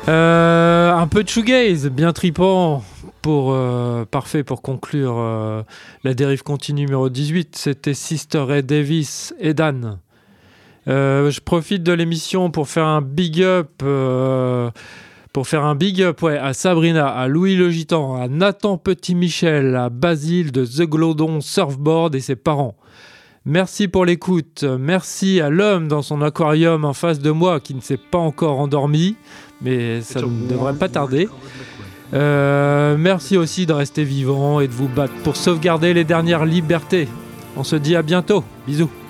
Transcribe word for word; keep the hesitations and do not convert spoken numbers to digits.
Euh, un peu de shoegaze, bien tripant, pour, euh, parfait pour conclure euh, la dérive continue numéro dix-huit. C'était Sister Ray Davis et Dan. Euh, je profite de l'émission pour faire un big up, euh, pour faire un big up ouais, à Sabrina, à Louis le Gitan, à Nathan Petit-Michel, à Basile de The Glodon Surfboard et ses parents. Merci pour l'écoute. Merci à l'homme dans son aquarium en face de moi qui ne s'est pas encore endormi, mais ça ne devrait pas tarder. Euh, merci aussi de rester vivant et de vous battre pour sauvegarder les dernières libertés. On se dit à bientôt. Bisous.